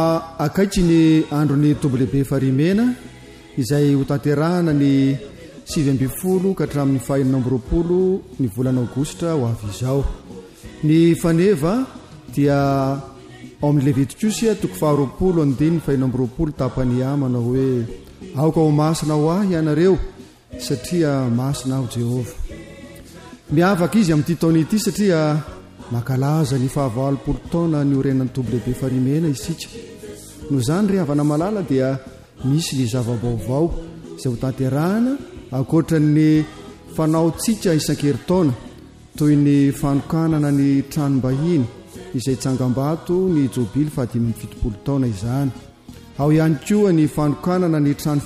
Akaiky ny androny WB Farimena izay ho tanterahana ny 7 ka hatramin'ny 20 ny volana Aogositra ho avy izao. Ny faneva dia ao amin'ny Levitikosy 20:20 tapany manao hoe aoka ho masina ho ahy ianareo satria masina aho Jehova. Miavaka izy amin'ity taona ity satria makalaza ny 70 taona ny orenan'ny WB Farimena isika. No zany ry havana malala dia misy ny zava-baovao izay ho tanterahana ankoatran'ny fanaontsika isan-keritaona toy ny fanokanana ny tranom-bahiny izay tsangam-bato ny jobily 17 taona izany. Ao ihany koa ny fanokanana ny trano